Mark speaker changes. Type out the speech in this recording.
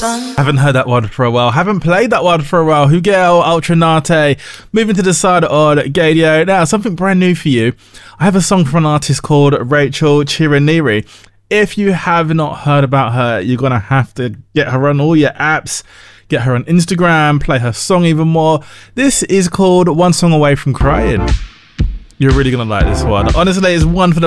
Speaker 1: Haven't heard that one for a while. Haven't played that one for a while. Hugel Ultranate. Moving to the side on Gadio. Now, something brand new for you. I have a song from an artist called Rachel Chiraniri. If you have not heard about her, you're going to have to get her on all your apps. Get her on Instagram. Play her song even more. This is called One Song Away from Crying. You're really going to like this one. Honestly, it's one for the